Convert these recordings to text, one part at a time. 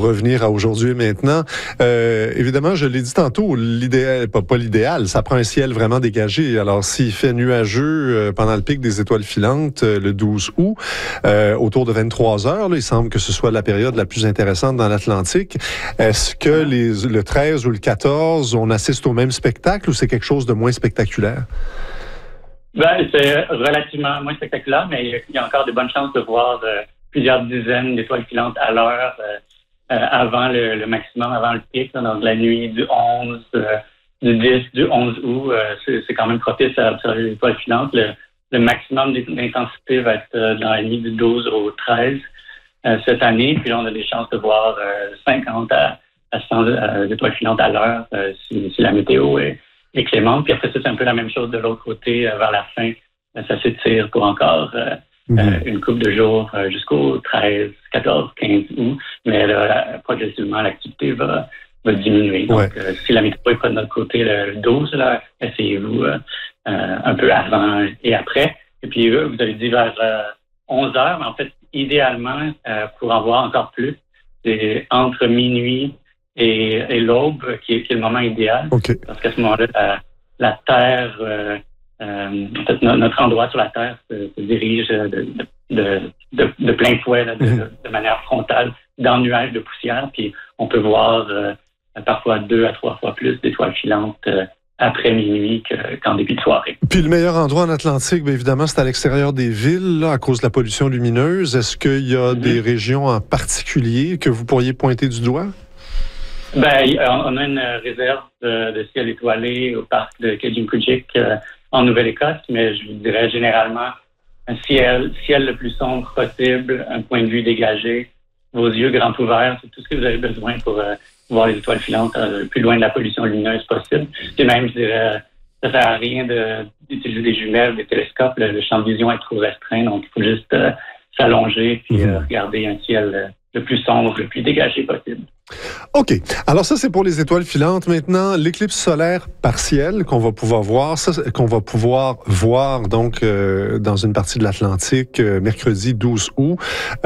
revenir à aujourd'hui et maintenant. Évidemment, je l'ai dit tantôt, l'idéal, pas l'idéal, ça prend un ciel vraiment dégagé. Alors, s'il fait nuageux pendant le pic des étoiles filantes, le 12 août, autour de 23 heures, là, il semble que ce soit la période la plus intéressante dans l'Atlantique. Est-ce que le 13 ou le 14, on assiste au même spectacle ou c'est quelque chose de moins spectaculaire? C'est relativement moins spectaculaire, mais il y a encore de bonnes chances de voir plusieurs dizaines d'étoiles filantes à l'heure avant le maximum, avant le pic. Donc, la nuit du 11, du 10, du 11 août, c'est quand même propice à observer les étoiles filantes. Le maximum d'intensité va être dans la nuit du 12 au 13 cette année. Puis là, on a des chances de voir 50 à 100 étoiles filantes à l'heure si la météo est clémente. Puis après ça, c'est un peu la même chose de l'autre côté. Vers la fin, ça s'étire pour encore une couple de jours jusqu'au 13, 14, 15 août. Mais là, progressivement, l'activité va diminuer. Donc, si la météo est pas de notre côté le 12, là, essayez-vous un peu avant et après. Et puis, vous avez dit vers 11 heures, mais en fait, idéalement, pour en voir encore plus, c'est entre minuit et l'aube qui est le moment idéal. Okay. Parce qu'à ce moment-là, la Terre, en fait, notre endroit sur la Terre se dirige de plein fouet, là, de manière frontale, dans le nuage de poussière. Puis on peut voir parfois 2 à 3 fois plus d'étoiles filantes après minuit qu'en début de soirée. Puis le meilleur endroit en Atlantique, bien évidemment, c'est à l'extérieur des villes, là, à cause de la pollution lumineuse. Est-ce qu'il y a des régions en particulier que vous pourriez pointer du doigt? On a une réserve de ciel étoilé au parc de Kedjimkujik en Nouvelle-Écosse, mais je vous dirais généralement un ciel le plus sombre possible, un point de vue dégagé, vos yeux grands ouverts, c'est tout ce que vous avez besoin pour voir les étoiles filantes le plus loin de la pollution lumineuse possible. Et même, je dirais, ça sert à rien d'utiliser des jumelles, des télescopes, le champ de vision est trop restreint, donc il faut juste s'allonger puis regarder un ciel le plus sombre, le plus dégagé possible. OK. Alors ça, c'est pour les étoiles filantes. Maintenant, l'éclipse solaire partielle qu'on va pouvoir voir donc dans une partie de l'Atlantique mercredi 12 août.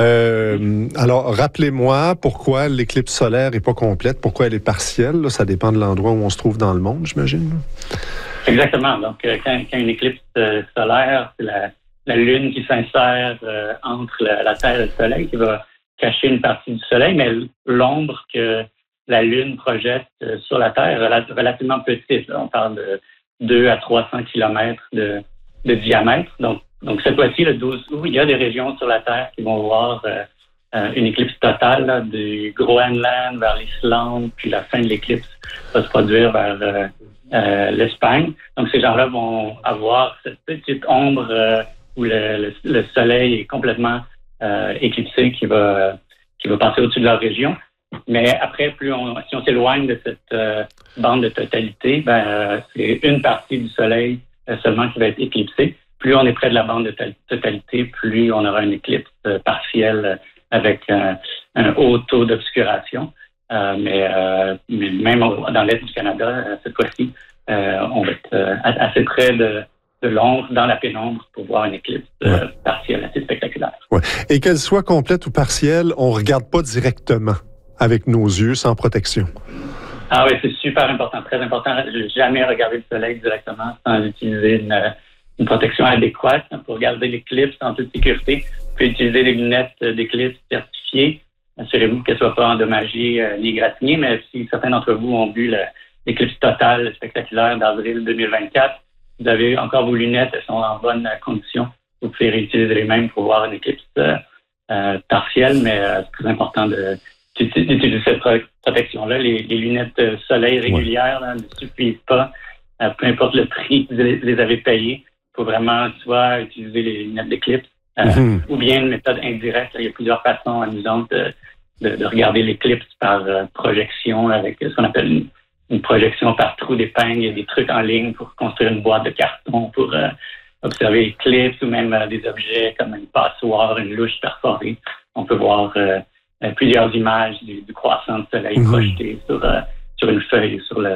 Alors, rappelez-moi pourquoi l'éclipse solaire n'est pas complète, pourquoi elle est partielle. Là, ça dépend de l'endroit où on se trouve dans le monde, j'imagine. Exactement. Donc, quand une éclipse solaire, c'est la Lune qui s'insère entre la Terre et le Soleil qui va cacher une partie du Soleil, mais l'ombre que la Lune projette sur la Terre est relativement petite. Là. On parle de 200 à 300 kilomètres de diamètre. Donc cette fois-ci, le 12 août, il y a des régions sur la Terre qui vont voir une éclipse totale là, du Groenland vers l'Islande, puis la fin de l'éclipse va se produire vers l'Espagne. Donc ces gens-là vont avoir cette petite ombre où le Soleil est complètement éclipsé qui va passer au-dessus de leur région. Mais après, si on s'éloigne de cette bande de totalité, c'est une partie du Soleil seulement qui va être éclipsée. Plus on est près de la bande de totalité, plus on aura une éclipse partielle avec un haut taux d'obscuration. Mais même dans l'est du Canada, cette fois-ci, on va être assez près de l'ombre, dans la pénombre, pour voir une éclipse partielle assez spectaculaire. Ouais. Et qu'elle soit complète ou partielle, on ne regarde pas directement avec nos yeux, sans protection. Ah oui, c'est super important, très important. Je n'ai jamais regardé le soleil directement sans utiliser une protection adéquate pour regarder l'éclipse en toute sécurité. Vous pouvez utiliser des lunettes d'éclipse certifiées. Assurez-vous qu'elles ne soient pas endommagées ni égratignées, mais si certains d'entre vous ont vu l'éclipse totale spectaculaire d'avril 2024, vous avez encore vos lunettes, elles sont en bonne condition. Vous pouvez réutiliser les mêmes pour voir une éclipse partielle, mais c'est très important d'utiliser cette protection-là. Les lunettes soleil régulières là, ne suffisent pas. Peu importe le prix que vous les avez payés, il faut vraiment soit utiliser les lunettes d'éclipse ou bien une méthode indirecte. Là, il y a plusieurs façons amusantes de regarder l'éclipse par projection avec ce qu'on appelle une projection par trou d'épingle. Il y a des trucs en ligne pour construire une boîte de carton pour observer l'éclipse ou même des objets comme une passoire, une louche perforée. On peut voir plusieurs images du croissant de soleil projeté sur une feuille, sur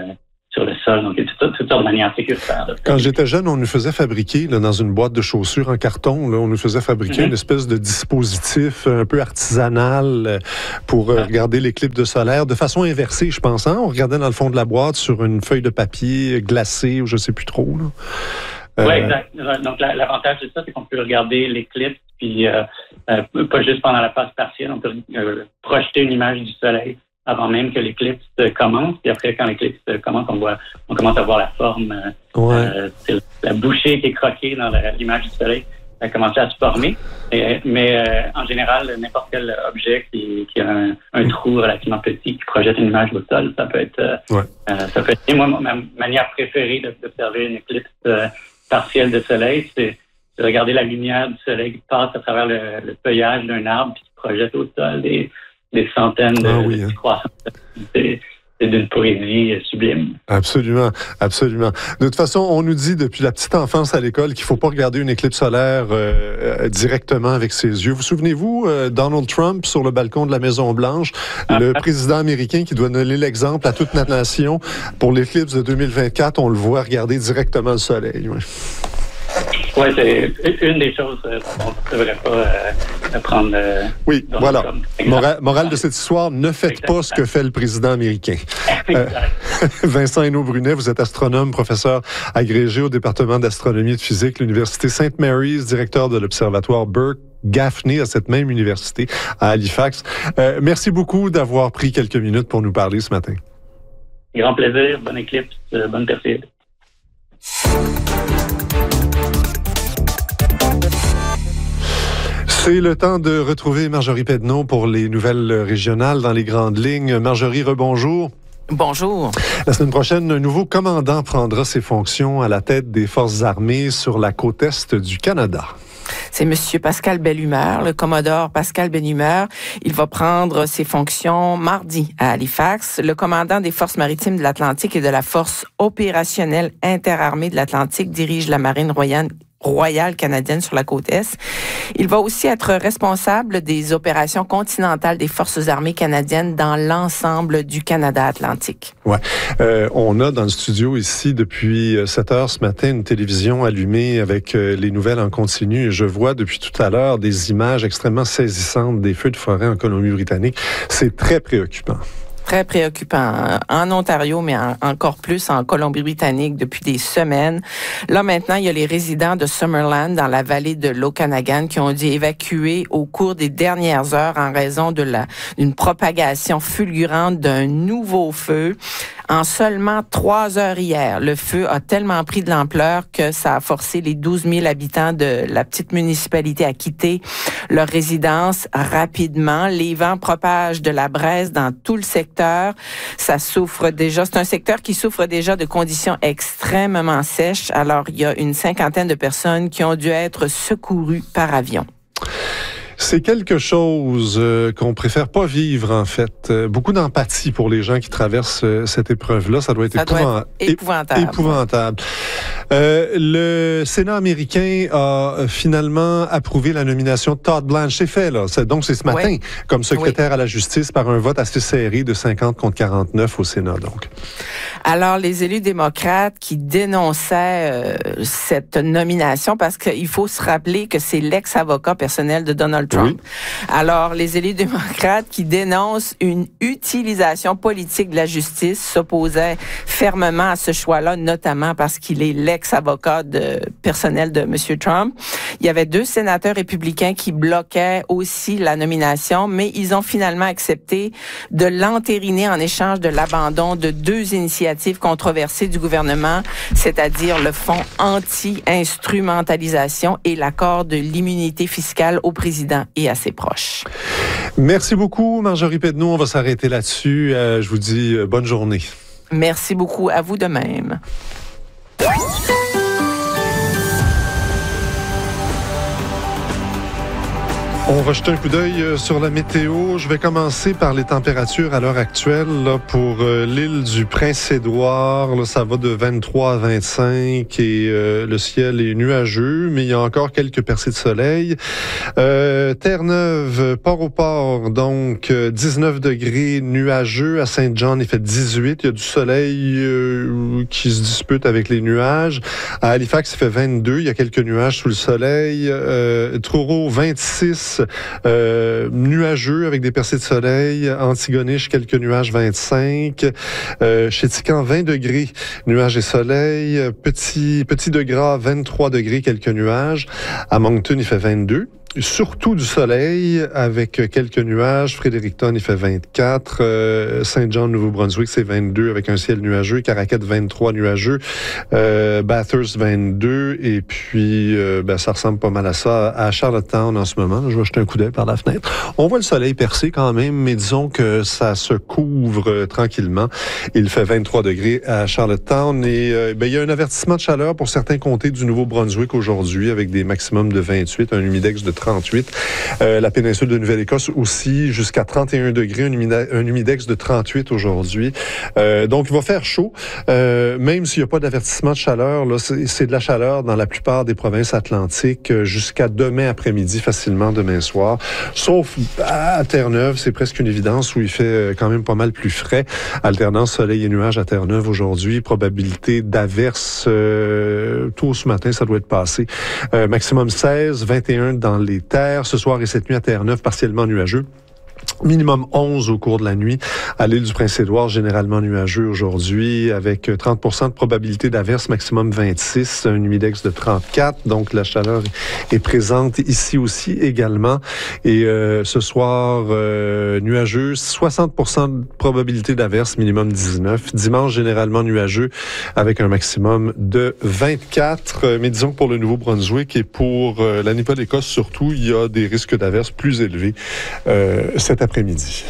sur le sol. Donc, il y a toutes sortes de manières sécuritaires. Quand j'étais jeune, on nous faisait fabriquer, là, dans une boîte de chaussures en carton, là, on nous faisait fabriquer une espèce de dispositif un peu artisanal pour regarder l'éclipse de solaire de façon inversée, je pense. Hein? On regardait dans le fond de la boîte sur une feuille de papier glacée ou je sais plus trop. Oui, exact. Donc, l'avantage de ça, c'est qu'on peut regarder l'éclipse, puis pas juste pendant la phase partielle, on peut projeter une image du soleil avant même que l'éclipse commence. Puis après, quand l'éclipse commence, on commence à voir la forme. C'est la bouchée qui est croquée dans l'image du soleil. Ça a commencé à se former. Mais en général, n'importe quel objet qui a un trou relativement petit qui projette une image au sol, ça peut être... Et moi, ma manière préférée d'observer une éclipse partielle de soleil, c'est de regarder la lumière du soleil qui passe à travers le feuillage d'un arbre puis qui projette au sol des centaines de petits croissants. C'est d'une poésie sublime. Absolument, absolument. De toute façon, on nous dit depuis la petite enfance à l'école qu'il ne faut pas regarder une éclipse solaire directement avec ses yeux. Vous souvenez-vous, Donald Trump sur le balcon de la Maison-Blanche, le président américain qui doit donner l'exemple à toute notre nation pour l'éclipse de 2024, on le voit regarder directement le soleil. Oui, c'est une des choses dont on ne devrait pas prendre... oui, voilà. Morale de cette histoire, ne faites pas ce que fait le président américain. Vincent Hainaut-Brunet, vous êtes astronome, professeur agrégé au département d'astronomie et de physique, l'Université St. Mary's, directeur de l'Observatoire Burke-Gaffney à cette même université à Halifax. Merci beaucoup d'avoir pris quelques minutes pour nous parler ce matin. Grand plaisir, bonne éclipse, bonne Perséide. C'est le temps de retrouver Marjorie Pedneau pour les nouvelles régionales dans les grandes lignes. Marjorie, rebonjour. Bonjour. La semaine prochaine, un nouveau commandant prendra ses fonctions à la tête des forces armées sur la côte est du Canada. C'est M. Pascal Bellumeur, le commodore Pascal Bellumeur. Il va prendre ses fonctions mardi à Halifax. Le commandant des forces maritimes de l'Atlantique et de la force opérationnelle interarmée de l'Atlantique dirige la marine royale canadienne sur la côte Est. Il va aussi être responsable des opérations continentales des forces armées canadiennes dans l'ensemble du Canada atlantique. Ouais. On a dans le studio ici depuis 7 heures ce matin une télévision allumée avec les nouvelles en continu et je vois depuis tout à l'heure des images extrêmement saisissantes des feux de forêt en Colombie-Britannique. C'est très préoccupant. Très préoccupant en Ontario, mais encore plus en Colombie-Britannique depuis des semaines. Là, maintenant, il y a les résidents de Summerland dans la vallée de l'Okanagan qui ont dû évacuer au cours des dernières heures en raison d'une propagation fulgurante d'un nouveau feu. En seulement 3 heures hier, le feu a tellement pris de l'ampleur que ça a forcé les 12 000 habitants de la petite municipalité à quitter leur résidence rapidement. Les vents propagent de la braise dans tout le secteur. Ça souffre déjà. C'est un secteur qui souffre déjà de conditions extrêmement sèches. Alors, il y a une 50aine de personnes qui ont dû être secourues par avion. C'est quelque chose qu'on préfère pas vivre, en fait. Beaucoup d'empathie pour les gens qui traversent cette épreuve-là. Ça doit être épouvantable. Le Sénat américain a finalement approuvé la nomination de Todd Blanche. C'est fait, là. Donc, c'est ce matin, comme secrétaire à la justice par un vote assez serré de 50 contre 49 au Sénat, donc. Alors, les élus démocrates qui dénonçaient cette nomination, parce qu'il faut se rappeler que c'est l'ex-avocat personnel de Donald Trump. Oui. Alors, les élus démocrates qui dénoncent une utilisation politique de la justice s'opposaient fermement à ce choix-là, notamment parce qu'il est l'ex-avocat personnel de M. Trump. Il y avait 2 sénateurs républicains qui bloquaient aussi la nomination, mais ils ont finalement accepté de l'entériner en échange de l'abandon de 2 initiatives controversées du gouvernement, c'est-à-dire le fonds anti-instrumentalisation et l'accord de l'immunité fiscale au président et à ses proches. Merci beaucoup, Marjorie Pedneau. On va s'arrêter là-dessus. Je vous dis bonne journée. Merci beaucoup. À vous de même. On va jeter un coup d'œil sur la météo. Je vais commencer par les températures à l'heure actuelle. Là, pour l'île du Prince-Édouard, là, ça va de 23 à 25 et le ciel est nuageux, mais il y a encore quelques percées de soleil. Terre-Neuve, Port-au-Port, donc 19 degrés nuageux. À Saint-John, il fait 18. Il y a du soleil qui se dispute avec les nuages. À Halifax, il fait 22. Il y a quelques nuages sous le soleil. Truro, 26. Nuageux avec des percées de soleil. Antigonish, quelques nuages, 25. Chez Tican, 20 degrés, nuages et soleil. Petit de Gras, 23 degrés, quelques nuages. À Moncton, il fait 22. Surtout du soleil avec quelques nuages. Fredericton, il fait 24. Saint-Jean, Nouveau-Brunswick, c'est 22 avec un ciel nuageux. Caracat, 23 nuageux. Bathurst, 22. Et puis, ça ressemble pas mal à ça à Charlottetown en ce moment. Je vais jeter un coup d'œil par la fenêtre. On voit le soleil percer quand même, mais disons que ça se couvre tranquillement. Il fait 23 degrés à Charlottetown. Et il y a un avertissement de chaleur pour certains comtés du Nouveau-Brunswick aujourd'hui avec des maximums de 28, un humidex de 38. La péninsule de Nouvelle-Écosse aussi jusqu'à 31 degrés, un humidex de 38 aujourd'hui. Donc, il va faire chaud, même s'il n'y a pas d'avertissement de chaleur. Là, c'est de la chaleur dans la plupart des provinces atlantiques jusqu'à demain après-midi, facilement demain soir. Sauf à Terre-Neuve, c'est presque une évidence où il fait quand même pas mal plus frais. Alternance soleil et nuages à Terre-Neuve aujourd'hui. Probabilité d'averse tôt ce matin, ça doit être passé. Maximum 16, 21 dans les terres. Ce soir et cette nuit à Terre-Neuve, partiellement nuageux. Minimum 11 au cours de la nuit. À l'île du Prince-Édouard, généralement nuageux aujourd'hui, avec 30% de probabilité d'averse, maximum 26, un humidex de 34. Donc, la chaleur est présente ici aussi également. Et ce soir, nuageux, 60% de probabilité d'averse, minimum 19. Dimanche, généralement nuageux, avec un maximum de 24. Mais disons que pour le Nouveau-Brunswick et pour la Nouvelle-Écosse surtout, il y a des risques d'averse plus élevés cet après-midi.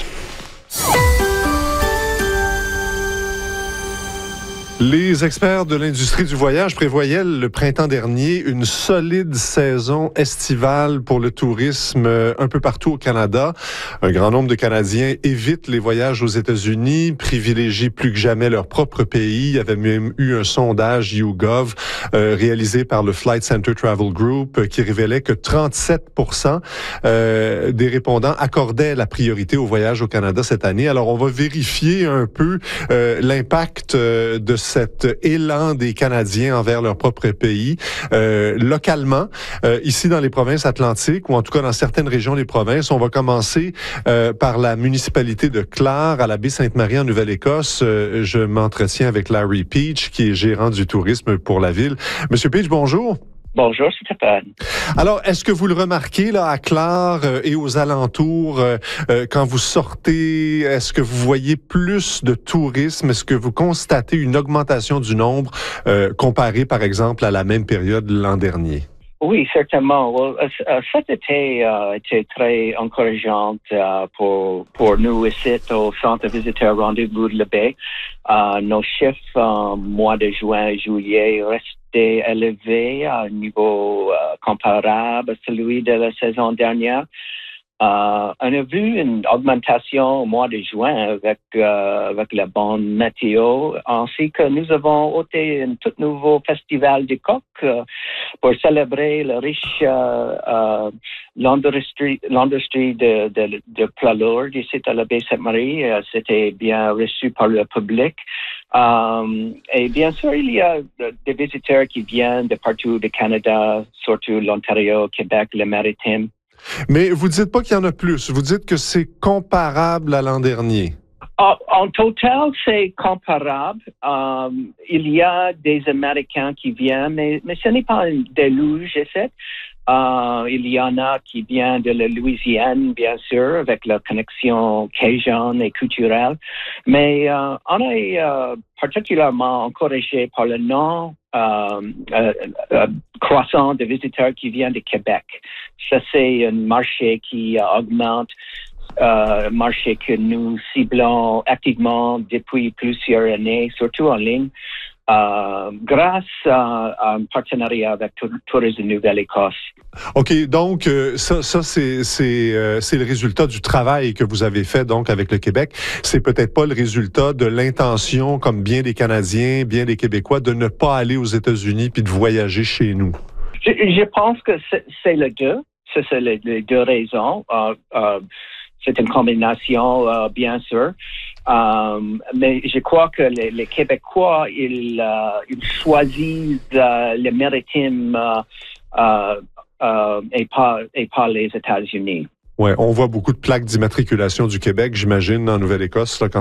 Les experts de l'industrie du voyage prévoyaient le printemps dernier une solide saison estivale pour le tourisme un peu partout au Canada. Un grand nombre de Canadiens évitent les voyages aux États-Unis, privilégient plus que jamais leur propre pays. Il y avait même eu un sondage YouGov réalisé par le Flight Center Travel Group qui révélait que 37% des répondants accordaient la priorité au voyage au Canada cette année. Alors, on va vérifier un peu l'impact de cet élan des Canadiens envers leur propre pays. Localement, ici dans les provinces atlantiques, ou en tout cas dans certaines régions des provinces, on va commencer par la municipalité de Clare, à la baie Sainte-Marie en Nouvelle-Écosse. Je m'entretiens avec Larry Peach, qui est gérant du tourisme pour la ville. Monsieur Peach, bonjour. Bonjour, Stéphane. Alors, est-ce que vous le remarquez là à Clare et aux alentours quand vous sortez? Est-ce que vous voyez plus de tourisme? Est-ce que vous constatez une augmentation du nombre comparé, par exemple, à la même période l'an dernier? Oui, certainement. Cet été était très encourageant pour nous ici au Centre visiteur Rendez-vous de la Baie. Nos chiffres mois de juin et juillet restaient élevés à un niveau comparable à celui de la saison dernière. On a vu une augmentation au mois de juin avec la bonne météo, ainsi que nous avons ôté un tout nouveau festival du coq pour célébrer le riche l'industrie de poids lourd ici à la baie Sainte-Marie. C'était bien reçu par le public. Et bien sûr, il y a des visiteurs qui viennent de partout du Canada, surtout l'Ontario, Québec, le Maritime. Mais vous ne dites pas qu'il y en a plus. Vous dites que c'est comparable à l'an dernier. En total, c'est comparable. Il y a des Américains qui viennent, mais ce n'est pas un déluge, ici. Il y en a qui viennent de la Louisiane, bien sûr, avec la connexion cajun et culturelle. Mais on est particulièrement encouragé par le nom croissant de visiteurs qui viennent de Québec. Ça, c'est un marché qui augmente, marché que nous ciblons activement depuis plusieurs années, surtout en ligne. grâce à un partenariat avec Tourisme Nouvelle-Écosse. OK, donc ça c'est le résultat du travail que vous avez fait donc avec le Québec. C'est peut-être pas le résultat de l'intention, comme bien des Canadiens, bien des Québécois, de ne pas aller aux États-Unis puis de voyager chez nous. Je pense que c'est les deux. C'est les deux raisons. C'est une combinaison, bien sûr. Mais je crois que les Québécois, ils choisissent les maritimes et pas les États-Unis. Ouais, on voit beaucoup de plaques d'immatriculation du Québec, j'imagine, en Nouvelle-Écosse, là, quand